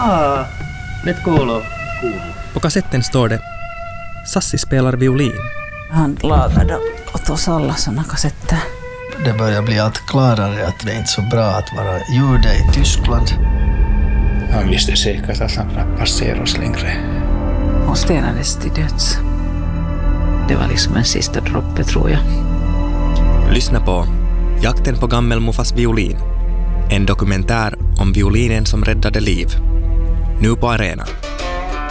Nyt kuuluu. På kassetten står det Sassi spelar violin. Han lagade åt oss alla såna kassetter. Det börjar bli allt klarare att det är inte så bra att vara jude i Tyskland. Han visste säkert att han kunde passera oss längre. Hon stenades till döds. Det var liksom en sista droppe, tror jag. Lyssna på Jakten på gammelmuffas violin. En dokumentär om violinen som räddade liv. Nu på Arena.